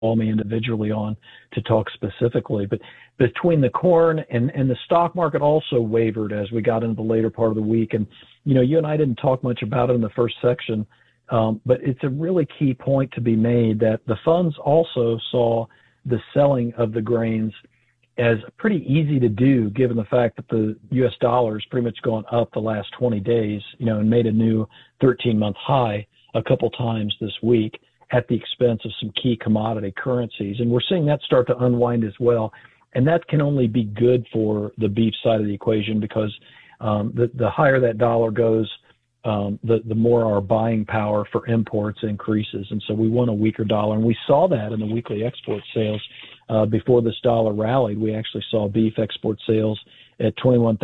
call me individually on to talk specifically. But between the corn and the stock market also wavered as we got into the later part of the week. And, you and I didn't talk much about it in the first section, but it's a really key point to be made that the funds also saw the selling of the grains as pretty easy to do, given the fact that the U.S. dollar has pretty much gone up the last 20 days, and made a new 13-month high a couple times this week at the expense of some key commodity currencies. And we're seeing that start to unwind as well. And that can only be good for the beef side of the equation because the higher that dollar goes, the more our buying power for imports increases. And so we want a weaker dollar. And we saw that in the weekly export sales. Before this dollar rallied, we actually saw beef export sales at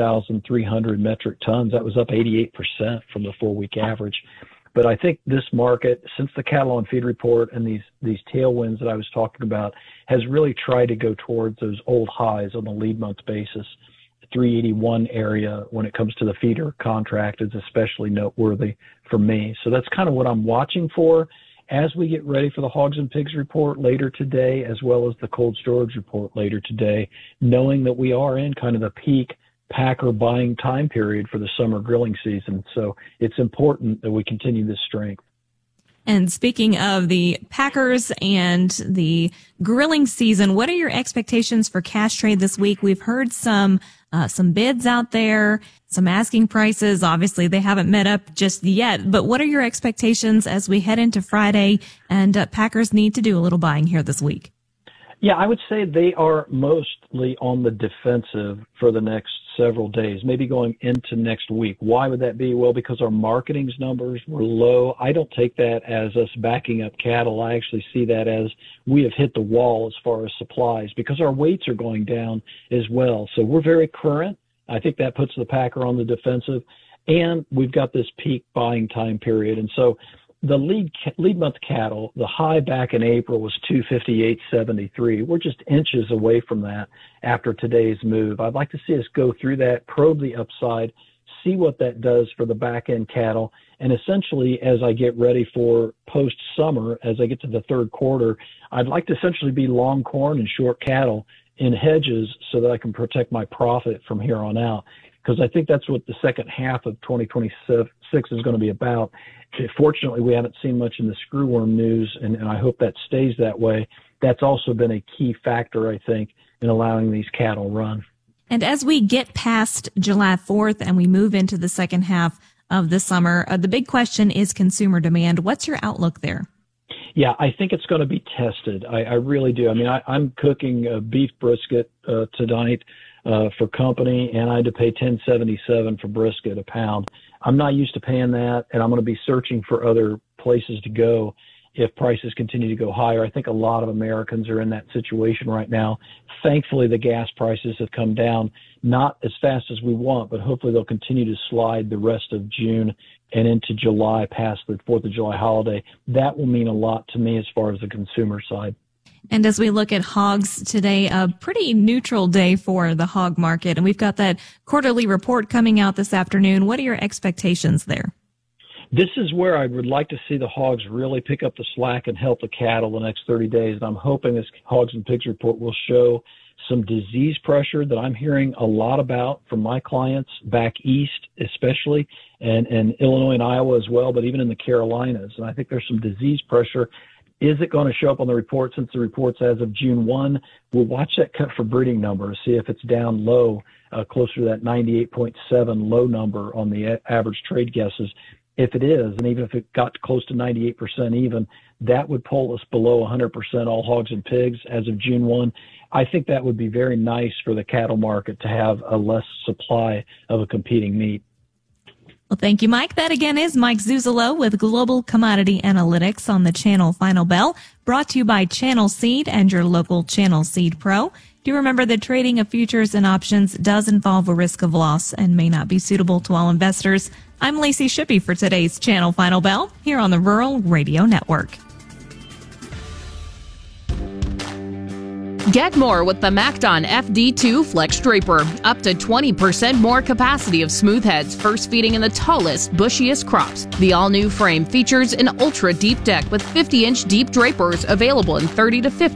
21,300 metric tons. That was up 88% from the 4-week average. But I think this market, since the cattle on feed report and these tailwinds that I was talking about, has really tried to go towards those old highs on the lead month basis. The 381 area when it comes to the feeder contract is especially noteworthy for me. So that's kind of what I'm watching for as we get ready for the hogs and pigs report later today, as well as the cold storage report later today, knowing that we are in kind of the peak packer buying time period for the summer grilling season. So it's important that we continue this strength. And speaking of the packers and the grilling season, what are your expectations for cash trade this week? We've heard some bids out there, some asking prices. Obviously, they haven't met up just yet. But what are your expectations as we head into Friday and packers need to do a little buying here this week? Yeah, I would say they are mostly on the defensive for the next several days, maybe going into next week. Why would that be? Well, because our marketing's numbers were low. I don't take that as us backing up cattle. I actually see that as we have hit the wall as far as supplies because our weights are going down as well. So we're very current. I think that puts the packer on the defensive, and we've got this peak buying time period. And so the lead month cattle, the high back in April was 258.73. We're just inches away from that after today's move. I'd like to see us go through that, probe the upside, see what that does for the back end cattle. And essentially, as I get ready for post summer, as I get to the third quarter, I'd like to essentially be long corn and short cattle in hedges so that I can protect my profit from here on out. Because I think that's what the second half of 2026 is going to be about. Fortunately, we haven't seen much in the screwworm news, and I hope that stays that way. That's also been a key factor, I think, in allowing these cattle run. And as we get past July 4th and we move into the second half of the summer, the big question is consumer demand. What's your outlook there? Yeah, I think it's going to be tested. I really do. I mean, I'm cooking beef brisket tonight for company, and I had to pay $10.77 for brisket a pound. I'm not used to paying that, and I'm going to be searching for other places to go if prices continue to go higher. I think a lot of Americans are in that situation right now. Thankfully, the gas prices have come down, not as fast as we want, but hopefully they'll continue to slide the rest of June and into July past the 4th of July holiday. That will mean a lot to me as far as the consumer side. And as we look at hogs today, a pretty neutral day for the hog market. And we've got that quarterly report coming out this afternoon. What are your expectations there? This is where I would like to see the hogs really pick up the slack and help the cattle the next 30 days. And I'm hoping this hogs and pigs report will show some disease pressure that I'm hearing a lot about from my clients back east, especially, and Illinois and Iowa as well, but even in the Carolinas. And I think there's some disease pressure. Is it going to show up on the report since the report's as of June 1? We'll watch that cut for breeding numbers, see if it's down low, closer to that 98.7 low number on the average trade guesses. If it is, and even if it got close to 98% even, that would pull us below 100% all hogs and pigs as of June 1. I think that would be very nice for the cattle market to have a less supply of a competing meat. Well, thank you, Mike. That again is Mike Zuzolo with Global Commodity Analytics on the Channel Final Bell, brought to you by Channel Seed and your local Channel Seed Pro. Do remember that trading of futures and options does involve a risk of loss and may not be suitable to all investors. I'm Lacey Shippey for today's Channel Final Bell here on the Rural Radio Network. Get more with the MacDon FD2 Flex Draper. Up to 20% more capacity of smooth heads, first feeding in the tallest, bushiest crops. The all-new frame features an ultra-deep deck with 50-inch deep drapers available in 30 to 50